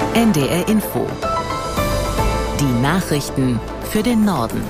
NDR Info. Die Nachrichten für den Norden.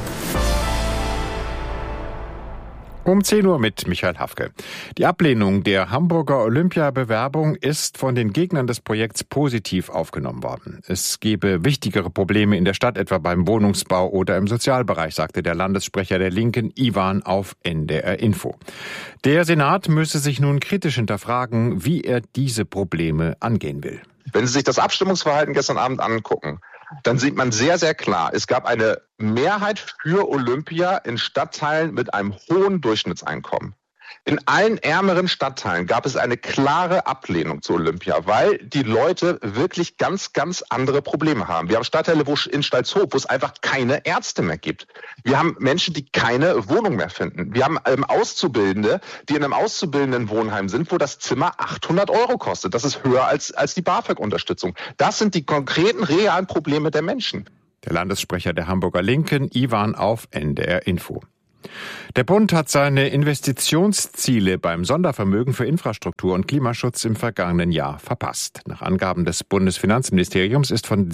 Um 10 Uhr mit Michael Hafke. Die Ablehnung der Hamburger Olympiabewerbung ist von den Gegnern des Projekts positiv aufgenommen worden. Es gebe wichtigere Probleme in der Stadt, etwa beim Wohnungsbau oder im Sozialbereich, sagte der Landessprecher der Linken Iwan auf NDR Info. Der Senat müsse sich nun kritisch hinterfragen, wie er diese Probleme angehen will. Wenn Sie sich das Abstimmungsverhalten gestern Abend angucken, dann sieht man sehr, sehr klar, es gab eine Mehrheit für Olympia in Stadtteilen mit einem hohen Durchschnittseinkommen. In allen ärmeren Stadtteilen gab es eine klare Ablehnung zu Olympia, weil die Leute wirklich ganz, ganz andere Probleme haben. Wir haben Stadtteile in Stalzhof, wo es einfach keine Ärzte mehr gibt. Wir haben Menschen, die keine Wohnung mehr finden. Wir haben Auszubildende, die in einem Auszubildendenwohnheim sind, wo das Zimmer 800 € kostet. Das ist höher als die BAföG-Unterstützung. Das sind die konkreten, realen Probleme der Menschen. Der Landessprecher der Hamburger Linken, Iwan auf NDR Info. Der Bund hat seine Investitionsziele beim Sondervermögen für Infrastruktur und Klimaschutz im vergangenen Jahr verpasst. Nach Angaben des Bundesfinanzministeriums ist von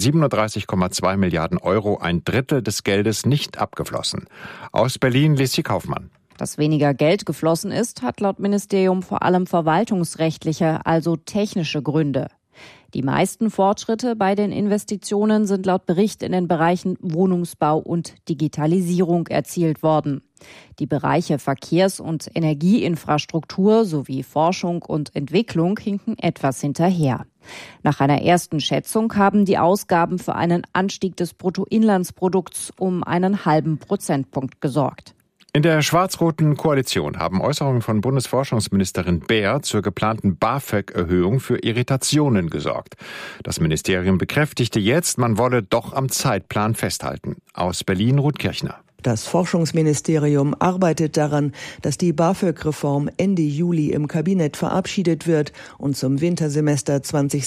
37,2 Milliarden € ein Drittel des Geldes nicht abgeflossen. Aus Berlin Lissi Kaufmann. Dass weniger Geld geflossen ist, hat laut Ministerium vor allem verwaltungsrechtliche, also technische Gründe. Die meisten Fortschritte bei den Investitionen sind laut Bericht in den Bereichen Wohnungsbau und Digitalisierung erzielt worden. Die Bereiche Verkehrs- und Energieinfrastruktur sowie Forschung und Entwicklung hinken etwas hinterher. Nach einer ersten Schätzung haben die Ausgaben für einen Anstieg des Bruttoinlandsprodukts um einen halben Prozentpunkt gesorgt. In der schwarz-roten Koalition haben Äußerungen von Bundesforschungsministerin Baer zur geplanten BAföG-Erhöhung für Irritationen gesorgt. Das Ministerium bekräftigte jetzt, man wolle doch am Zeitplan festhalten. Aus Berlin Ruth Kirchner. Das Forschungsministerium arbeitet daran, dass die BAföG-Reform Ende Juli im Kabinett verabschiedet wird und zum Wintersemester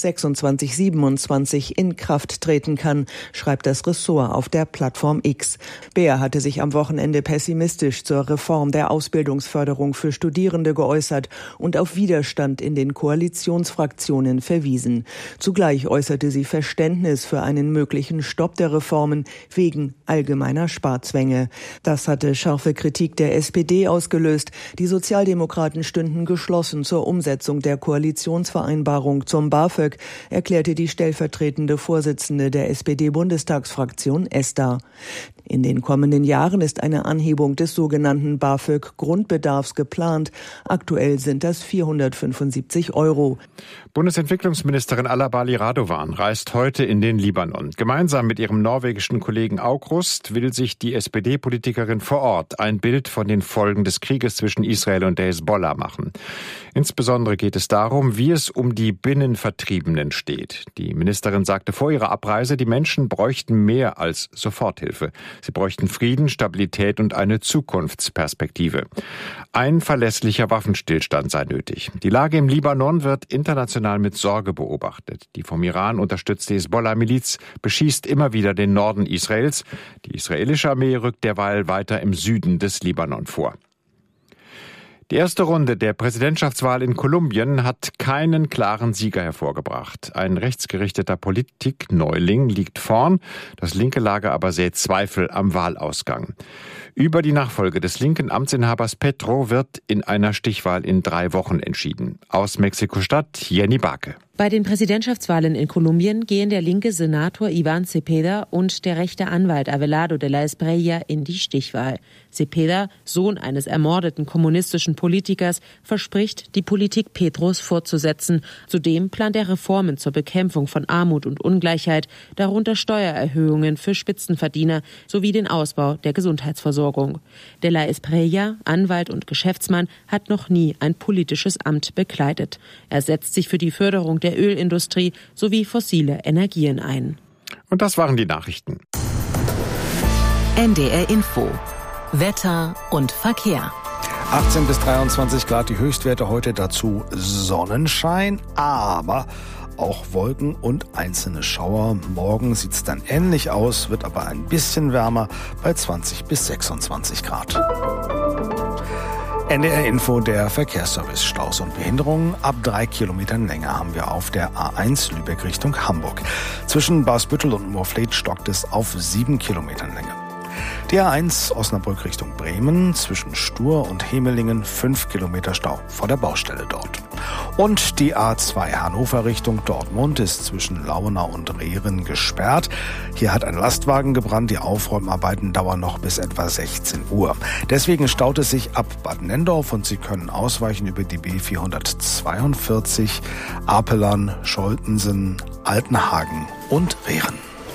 2026/27 in Kraft treten kann, schreibt das Ressort auf der Plattform X. Baer hatte sich am Wochenende pessimistisch zur Reform der Ausbildungsförderung für Studierende geäußert und auf Widerstand in den Koalitionsfraktionen verwiesen. Zugleich äußerte sie Verständnis für einen möglichen Stopp der Reformen wegen allgemeiner Sparzwänge. Das hatte scharfe Kritik der SPD ausgelöst. Die Sozialdemokraten stünden geschlossen zur Umsetzung der Koalitionsvereinbarung zum BAföG, erklärte die stellvertretende Vorsitzende der SPD-Bundestagsfraktion Esther. In den kommenden Jahren ist eine Anhebung des sogenannten BAföG-Grundbedarfs geplant. Aktuell sind das 475 €. Bundesentwicklungsministerin Alabali Radovan reist heute in den Libanon. Gemeinsam mit ihrem norwegischen Kollegen Aukrust will sich die SPD-Politikerin vor Ort ein Bild von den Folgen des Krieges zwischen Israel und der Hezbollah machen. Insbesondere geht es darum, wie es um die Binnenvertriebenen steht. Die Ministerin sagte vor ihrer Abreise, die Menschen bräuchten mehr als Soforthilfe. Sie bräuchten Frieden, Stabilität und eine Zukunftsperspektive. Ein verlässlicher Waffenstillstand sei nötig. Die Lage im Libanon wird international mit Sorge beobachtet. Die vom Iran unterstützte Hezbollah-Miliz beschießt immer wieder den Norden Israels. Die israelische Armee rückt derweil weiter im Süden des Libanon vor. Die erste Runde der Präsidentschaftswahl in Kolumbien hat keinen klaren Sieger hervorgebracht. Ein rechtsgerichteter Politikneuling liegt vorn, das linke Lager aber sät Zweifel am Wahlausgang. Über die Nachfolge des linken Amtsinhabers Petro wird in einer Stichwahl in 3 Wochen entschieden. Aus Mexiko-Stadt Jenny Barke. Bei den Präsidentschaftswahlen in Kolumbien gehen der linke Senator Iván Cepeda und der rechte Anwalt Abelardo de la Espriella in die Stichwahl. Cepeda, Sohn eines ermordeten kommunistischen Politikers, verspricht, die Politik Petros fortzusetzen. Zudem plant er Reformen zur Bekämpfung von Armut und Ungleichheit, darunter Steuererhöhungen für Spitzenverdiener sowie den Ausbau der Gesundheitsversorgung. De la Espriella, Anwalt und Geschäftsmann, hat noch nie ein politisches Amt bekleidet. Er setzt sich für die Förderung der Ölindustrie sowie fossile Energien ein. Und das waren die Nachrichten. NDR Info. Wetter und Verkehr. 18 bis 23 Grad die Höchstwerte heute, dazu Sonnenschein, aber auch Wolken und einzelne Schauer. Morgen sieht es dann ähnlich aus, wird aber ein bisschen wärmer bei 20 bis 26 Grad. NDR Info, der Verkehrsservice. Staus und Behinderungen. Ab 3 Kilometern Länge haben wir auf der A1 Lübeck Richtung Hamburg. Zwischen Barsbüttel und Moorfleet stockt es auf 7 Kilometern Länge. Die A1 Osnabrück Richtung Bremen, zwischen Stur und Hemelingen 5 Kilometer Stau vor der Baustelle dort. Und die A2 Hannover Richtung Dortmund ist zwischen Launau und Rehren gesperrt. Hier hat ein Lastwagen gebrannt. Die Aufräumarbeiten dauern noch bis etwa 16 Uhr. Deswegen staut es sich ab Bad Nenndorf und Sie können ausweichen über die B442, Apelern, Scholtensen, Altenhagen und Rehren.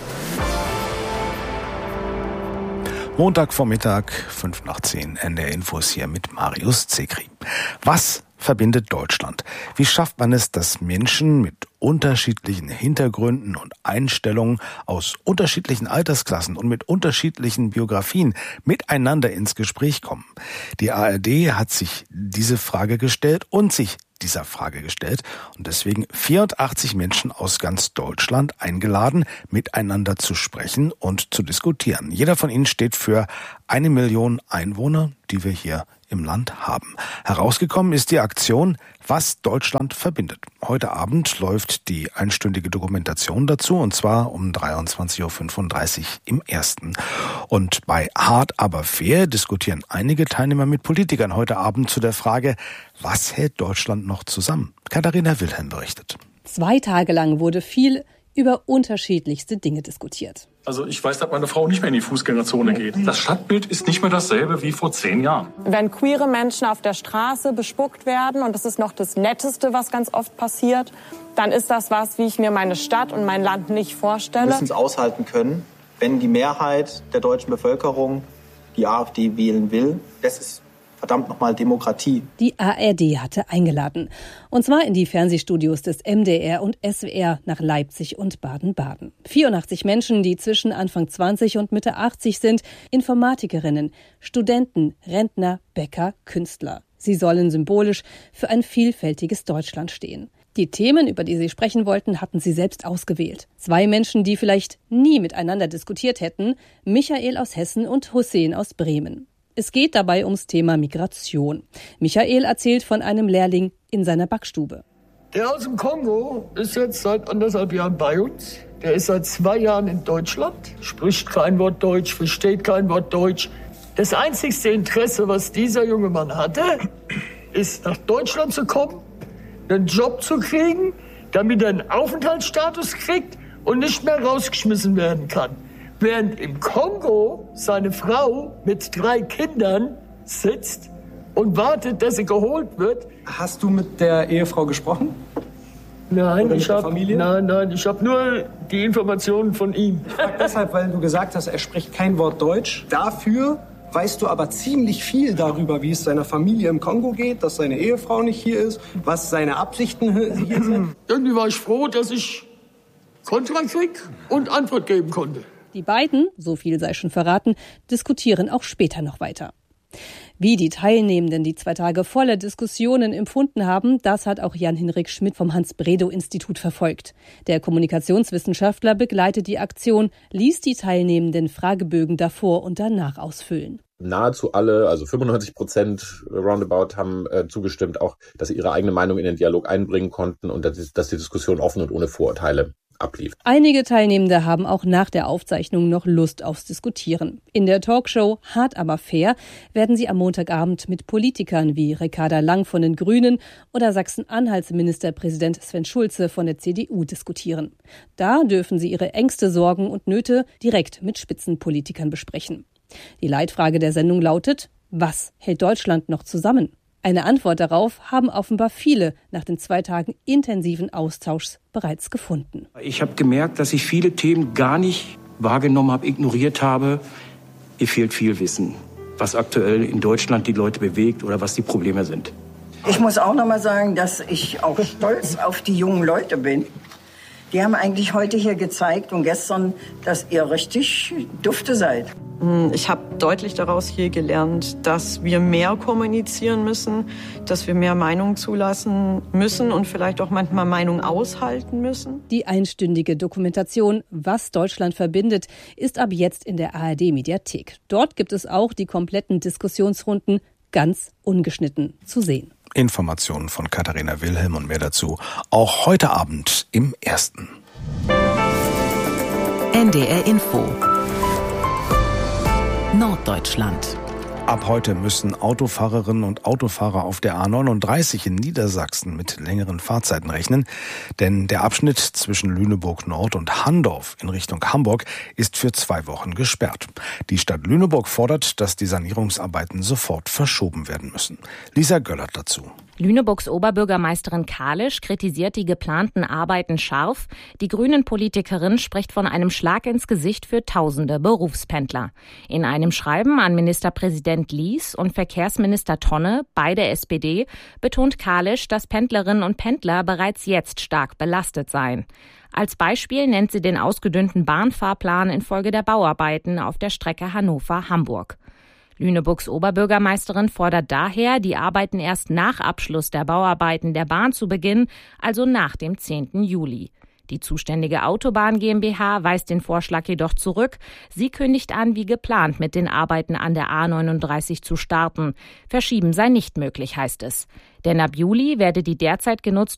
Montagvormittag, 5:10, NDR Infos hier mit Marius Zekri. Was verbindet Deutschland? Wie schafft man es, dass Menschen mit unterschiedlichen Hintergründen und Einstellungen aus unterschiedlichen Altersklassen und mit unterschiedlichen Biografien miteinander ins Gespräch kommen? Die ARD hat sich diese Frage gestellt und sich dieser Frage gestellt und deswegen 84 Menschen aus ganz Deutschland eingeladen, miteinander zu sprechen und zu diskutieren. Jeder von ihnen steht für 1 Million Einwohner, die wir hier im Land haben. Herausgekommen ist die Aktion Was Deutschland verbindet. Heute Abend läuft die einstündige Dokumentation dazu und zwar um 23:35 Uhr im Ersten. Und bei Hart aber fair diskutieren einige Teilnehmer mit Politikern heute Abend zu der Frage, was hält Deutschland noch zusammen? Katharina Wilhelm berichtet. 2 Tage lang wurde viel über unterschiedlichste Dinge diskutiert. Also ich weiß, dass meine Frau nicht mehr in die Fußgängerzone geht. Das Stadtbild ist nicht mehr dasselbe wie vor 10 Jahren. Wenn queere Menschen auf der Straße bespuckt werden, und das ist noch das Netteste, was ganz oft passiert, dann ist das was, wie ich mir meine Stadt und mein Land nicht vorstelle. Wir müssen es aushalten können, wenn die Mehrheit der deutschen Bevölkerung die AfD wählen will. Das ist verdammt nochmal Demokratie. Die ARD hatte eingeladen. Und zwar in die Fernsehstudios des MDR und SWR nach Leipzig und Baden-Baden. 84 Menschen, die zwischen Anfang 20 und Mitte 80 sind. Informatikerinnen, Studenten, Rentner, Bäcker, Künstler. Sie sollen symbolisch für ein vielfältiges Deutschland stehen. Die Themen, über die sie sprechen wollten, hatten sie selbst ausgewählt. 2 Menschen, die vielleicht nie miteinander diskutiert hätten. Michael aus Hessen und Hussein aus Bremen. Es geht dabei ums Thema Migration. Michael erzählt von einem Lehrling in seiner Backstube. Der aus dem Kongo ist jetzt seit 1,5 Jahren bei uns. Der ist seit 2 Jahren in Deutschland, spricht kein Wort Deutsch, versteht kein Wort Deutsch. Das einzigste Interesse, was dieser junge Mann hatte, ist nach Deutschland zu kommen, einen Job zu kriegen, damit er einen Aufenthaltsstatus kriegt und nicht mehr rausgeschmissen werden kann. Während im Kongo seine Frau mit 3 Kindern sitzt und wartet, dass sie geholt wird. Hast du mit der Ehefrau gesprochen? Nein, ich habe nur die Informationen von ihm. Ich frage deshalb, weil du gesagt hast, er spricht kein Wort Deutsch. Dafür weißt du aber ziemlich viel darüber, wie es seiner Familie im Kongo geht, dass seine Ehefrau nicht hier ist, was seine Absichten hier sind. Irgendwie war ich froh, dass ich Kontra krieg und Antwort geben konnte. Die beiden, so viel sei schon verraten, diskutieren auch später noch weiter. Wie die Teilnehmenden die 2 Tage voller Diskussionen empfunden haben, das hat auch Jan-Hinrik Schmidt vom Hans-Bredow-Institut verfolgt. Der Kommunikationswissenschaftler begleitet die Aktion, ließ die Teilnehmenden Fragebögen davor und danach ausfüllen. Nahezu alle, also 95% roundabout, haben zugestimmt, auch, dass sie ihre eigene Meinung in den Dialog einbringen konnten und dass die Diskussion offen und ohne Vorurteile ablief. Einige Teilnehmende haben auch nach der Aufzeichnung noch Lust aufs Diskutieren. In der Talkshow Hart aber fair werden sie am Montagabend mit Politikern wie Ricarda Lang von den Grünen oder Sachsen-Anhalts Ministerpräsident Sven Schulze von der CDU diskutieren. Da dürfen sie ihre Ängste, Sorgen und Nöte direkt mit Spitzenpolitikern besprechen. Die Leitfrage der Sendung lautet: Was hält Deutschland noch zusammen? Eine Antwort darauf haben offenbar viele nach den 2 Tagen intensiven Austauschs bereits gefunden. Ich habe gemerkt, dass ich viele Themen gar nicht wahrgenommen habe, ignoriert habe. Mir fehlt viel Wissen, was aktuell in Deutschland die Leute bewegt oder was die Probleme sind. Ich muss auch noch mal sagen, dass ich auch stolz auf die jungen Leute bin. Die haben eigentlich heute hier gezeigt und gestern, dass ihr richtig dufte seid. Ich habe deutlich daraus hier gelernt, dass wir mehr kommunizieren müssen, dass wir mehr Meinung zulassen müssen und vielleicht auch manchmal Meinung aushalten müssen. Die einstündige Dokumentation Was Deutschland verbindet ist ab jetzt in der ARD-Mediathek. Dort gibt es auch die kompletten Diskussionsrunden ganz ungeschnitten zu sehen. Informationen von Katharina Wilhelm und mehr dazu auch heute Abend im Ersten. NDR Info Norddeutschland. Ab heute müssen Autofahrerinnen und Autofahrer auf der A39 in Niedersachsen mit längeren Fahrzeiten rechnen, denn der Abschnitt zwischen Lüneburg Nord und Handorf in Richtung Hamburg ist für 2 Wochen gesperrt. Die Stadt Lüneburg fordert, dass die Sanierungsarbeiten sofort verschoben werden müssen. Lisa Göllert dazu. Lüneburgs Oberbürgermeisterin Kalisch kritisiert die geplanten Arbeiten scharf. Die Grünen-Politikerin spricht von einem Schlag ins Gesicht für tausende Berufspendler. In einem Schreiben an Ministerpräsident Lies und Verkehrsminister Tonne, beide SPD, betont Kalisch, dass Pendlerinnen und Pendler bereits jetzt stark belastet seien. Als Beispiel nennt sie den ausgedünnten Bahnfahrplan infolge der Bauarbeiten auf der Strecke Hannover-Hamburg. Lüneburgs Oberbürgermeisterin fordert daher, die Arbeiten erst nach Abschluss der Bauarbeiten der Bahn zu beginnen, also nach dem 10. Juli. Die zuständige Autobahn GmbH weist den Vorschlag jedoch zurück. Sie kündigt an, wie geplant mit den Arbeiten an der A39 zu starten. Verschieben sei nicht möglich, heißt es. Denn ab Juli werde die derzeit genutzte